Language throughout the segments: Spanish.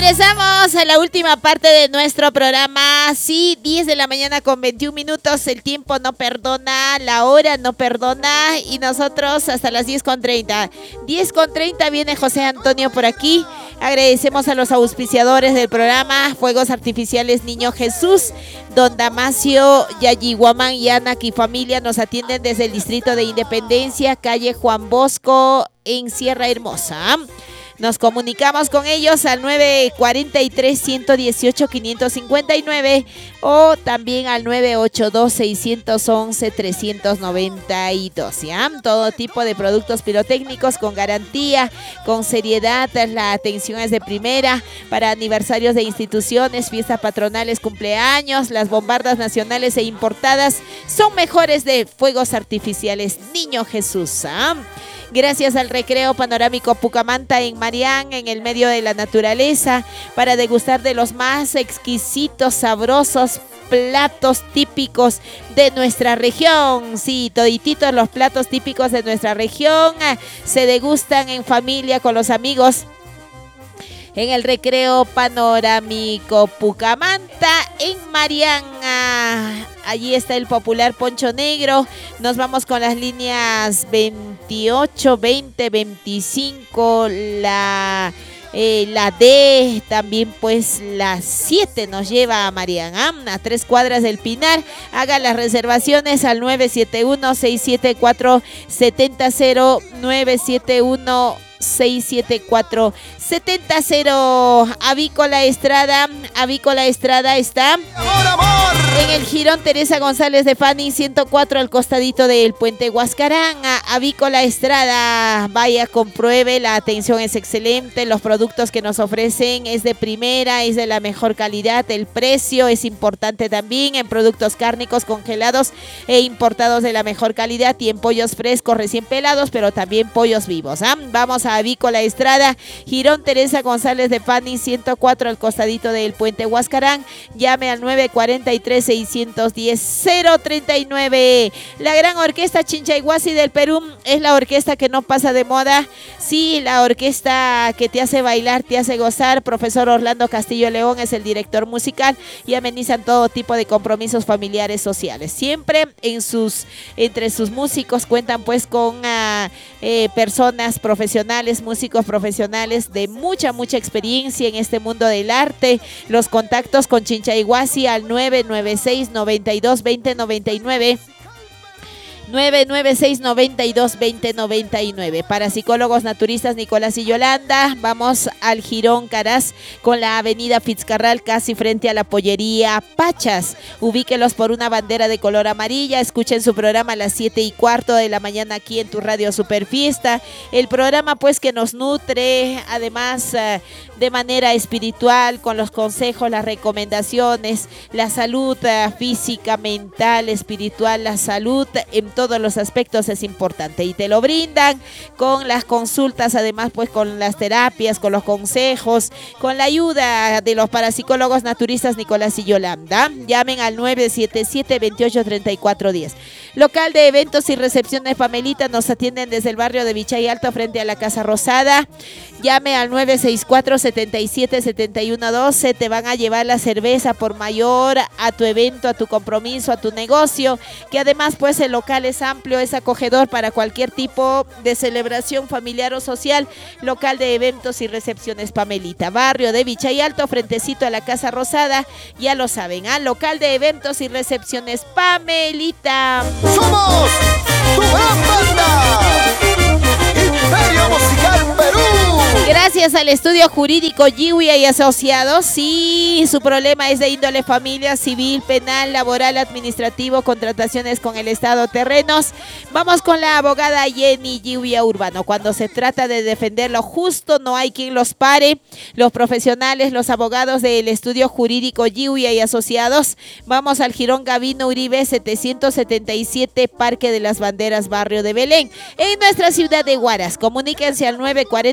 Regresamos a la última parte de nuestro programa. Sí, 10 de la mañana con 21 minutos. El tiempo no perdona, la hora no perdona. Y nosotros hasta las 10:30. 10:30 viene José Antonio por aquí. Agradecemos a los auspiciadores del programa. Fuegos Artificiales Niño Jesús. Don Damasio, Yayihuamán y Anak y familia nos atienden desde el Distrito de Independencia, calle Juan Bosco, en Sierra Hermosa. Nos comunicamos con ellos al 943-118-559 o también al 982-611-392. ¿Ya? Todo tipo de productos pirotécnicos con garantía, con seriedad. La atención es de primera para aniversarios de instituciones, fiestas patronales, cumpleaños. Las bombardas nacionales e importadas son mejores de Fuegos Artificiales Niño Jesús. Gracias al Recreo Panorámico Pucamanta en Marián, en el medio de la naturaleza, para degustar de los más exquisitos, sabrosos platos típicos de nuestra región. Sí, todititos los platos típicos de nuestra región se degustan en familia con los amigos en el Recreo Panorámico Pucamanta en Marián. Allí está el popular poncho negro. Nos vamos con las líneas 28, 20, 25, la D, también pues la 7 nos lleva a Marián, a 3 cuadras del Pinar. Haga las reservaciones al 971-674-70, 971-674-70. Avícola Estrada está en el Jirón Teresa González de Fanning 104 al costadito del Puente Huascarán. Avícola Estrada, vaya, compruebe, la atención es excelente, los productos que nos ofrecen es de primera, es de la mejor calidad, el precio es importante también en productos cárnicos congelados e importados de la mejor calidad y en pollos frescos recién pelados, pero también pollos vivos. Vamos a Avícola Estrada, Jirón Teresa González de Fanning 104 al costadito del Puente Huascarán. Llame al 943-610-039. La gran orquesta Chinchayhuasi del Perú es la orquesta que no pasa de moda. Sí, la orquesta que te hace bailar, te hace gozar. Profesor Orlando Castillo León es el director musical y amenizan todo tipo de compromisos familiares, sociales. Siempre entre sus músicos cuentan pues con personas profesionales, músicos profesionales de mucha experiencia en este mundo del arte. Los contactos con Chinchayhuasi al 996-92-2099. 996-92-2099. Para psicólogos naturistas Nicolás y Yolanda, vamos al Jirón Caraz con la avenida Fitzcarral casi frente a la pollería Pachas. Ubíquelos por una bandera de color amarilla. Escuchen su programa a las 7:15 de la mañana aquí en tu radio Superfiesta. El programa pues que nos nutre además de manera espiritual con los consejos, las recomendaciones, la salud física, mental, espiritual, la salud en todos los aspectos es importante y te lo brindan con las consultas, además pues con las terapias, con los consejos, con la ayuda de los parapsicólogos naturistas Nicolás y Yolanda. Llamen al 977-28-3410. Local de eventos y recepciones Pamelita, nos atienden desde el barrio de Vichay Alto frente a la Casa Rosada. Llame al 964-77-7112. Te van a llevar la cerveza por mayor a tu evento, a tu compromiso, a tu negocio, que además pues el local es amplio, es acogedor para cualquier tipo de celebración familiar o social. Local de eventos y recepciones Pamelita, barrio de Vichay Alto, frentecito a la Casa Rosada. Ya lo saben, local de eventos y recepciones Pamelita. ¡Somos tu gran banda! ¡Imperio Musical Perú! Gracias al estudio jurídico Yiwia y Asociados. Sí, su problema es de índole familiar, civil, penal, laboral, administrativo, contrataciones con el Estado, terrenos. Vamos con la abogada Jenny Yiwia Urbano. Cuando se trata de defender lo justo, no hay quien los pare. Los profesionales, los abogados del estudio jurídico Yiwia y Asociados. Vamos al Jirón Gavino Uribe 777, Parque de las Banderas, barrio de Belén, en nuestra ciudad de Huaraz. Comuníquense al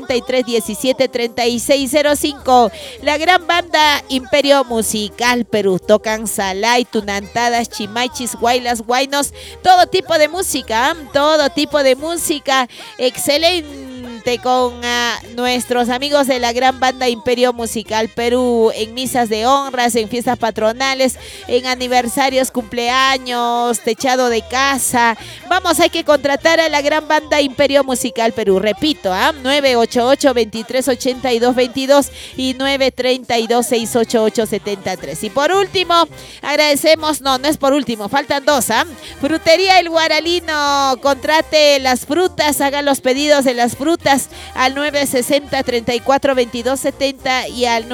943-173605. La gran banda Imperio Musical Perú. Tocan salay, tunantadas, chimaichis, guaylas, guainos, todo tipo de música, todo tipo de música. Excelente Contactarte con nuestros amigos de la gran banda Imperio Musical Perú en misas de honras, en fiestas patronales, en aniversarios, cumpleaños, techado de casa. Vamos, hay que contratar a la gran banda Imperio Musical Perú. Repito, 988-238222 y 932-68873. Y por último, agradecemos, no es por último, faltan dos, Frutería El Guaralino. Contrate las frutas, haga los pedidos de las frutas al 960-342270 y al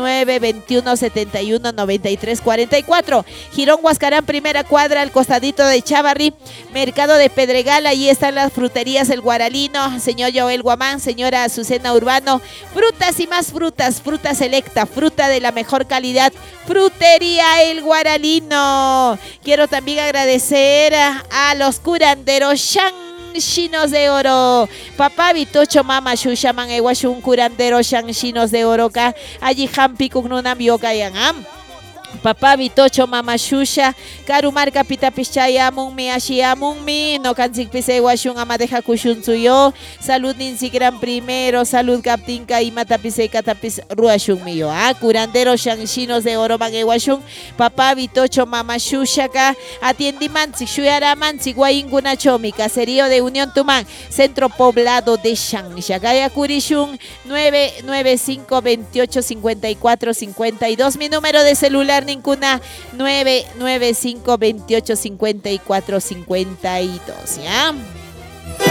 921-71-9344. Girón Huascarán, primera cuadra, al costadito de Chávarri, Mercado de Pedregal. Ahí están las fruterías El Guaralino, señor Joel Guamán, señora Azucena Urbano. Frutas y más frutas, fruta selecta, fruta de la mejor calidad. Frutería El Guaralino. Quiero también agradecer a los curanderos Chinos de Oro. Papá Vitocho Mama Shushaman Ewashun curandero Chinos de Oro ka allí Hampi Kugnuna Biokayan. Papá Vitocho Mama Shusha Karumarka Pita Pichaya Munmi Ashiamunmi no Kansik Pise Washun Amadeja Kushun Suyo. Salud Ninsigran primero, salud Captinka y Matapise Catapis Ruashun Mio. Curandero Chinos de Oro Manguashun. Papá Vitocho Mama Shusha ka Atiendi Mansi Shuyara Mansi Guayinguna Chomi, Caserío de Unión Tumán, Centro Poblado de Shang. Shagaya Kurishun 995-28-54-52. Mi número de celular Nincuna 995-28-54-52, ¿ya?